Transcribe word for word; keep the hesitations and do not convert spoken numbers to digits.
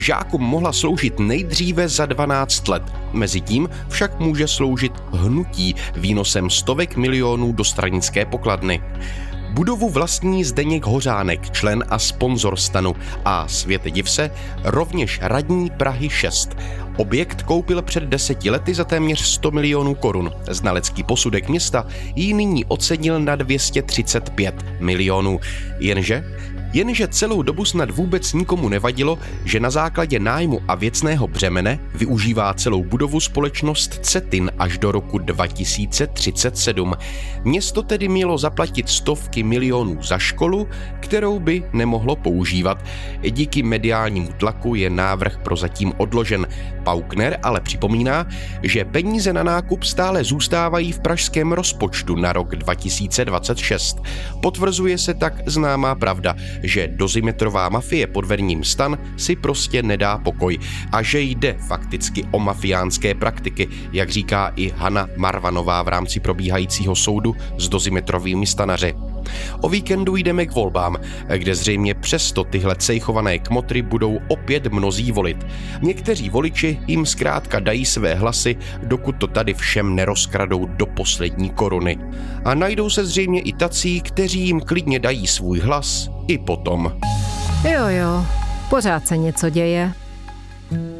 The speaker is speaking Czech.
žákům mohla sloužit nejdříve za dvanáct let. Mezitím však může sloužit hnutí výnosem stovek milionů do stranické pokladny. Budovu vlastní Zdeněk Hořánek, člen a sponzor STANu, a světe div se, rovněž radní Prahy šest. Objekt koupil před deseti lety za téměř sto milionů korun. Znalecký posudek města ji nyní ocenil na dvě stě třicet pět milionů. Jenže Jenže celou dobu snad vůbec nikomu nevadilo, že na základě nájmu a věcného břemene využívá celou budovu společnost Cetin až do roku dva tisíce třicet sedm. Město tedy mělo zaplatit stovky milionů za školu, kterou by nemohlo používat. Díky mediálnímu tlaku je návrh prozatím odložen. Paukner ale připomíná, že peníze na nákup stále zůstávají v pražském rozpočtu na rok dva tisíce dvacet šest. Potvrzuje se tak známá pravda, že dozimetrová mafie pod vedením STAN si prostě nedá pokoj a že jde fakticky o mafiánské praktiky, jak říká i Hana Marvanová v rámci probíhajícího soudu s dozimetrovými stanaři. O víkendu jdeme k volbám, kde zřejmě přesto tyhle cejchované kmotry budou opět mnozí volit. Někteří voliči jim zkrátka dají své hlasy, dokud to tady všem nerozkradou do poslední koruny. A najdou se zřejmě i tací, kteří jim klidně dají svůj hlas i potom. Jo jo, pořád se něco děje.